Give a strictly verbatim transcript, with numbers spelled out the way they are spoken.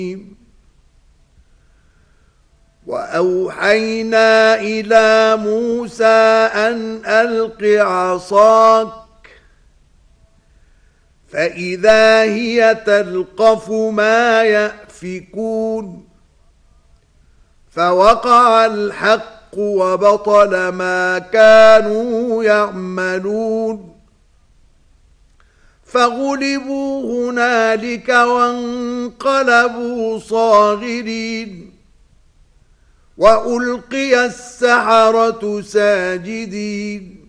وأوحينا إلى موسى أن ألق عصاك فإذا هي تلقف ما يأفكون فوقع الحق وبطل ما كانوا يعملون فغلبوا هنالك وانقلبوا صاغرين وألقي السحرة ساجدين